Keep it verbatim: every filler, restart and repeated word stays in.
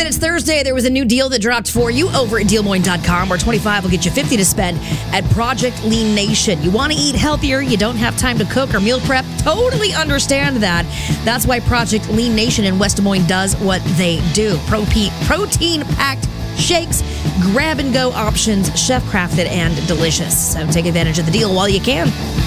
that it's Thursday. There was a new deal that dropped for you over at deal moines dot com, where twenty-five will get you fifty to spend at Project Lean Nation. You want to eat healthier, you don't have time to cook or meal prep, totally understand that. That's why Project Lean Nation in West Des Moines does what they do. Protein-packed shakes, grab-and-go options, chef-crafted and delicious. So take advantage of the deal while you can.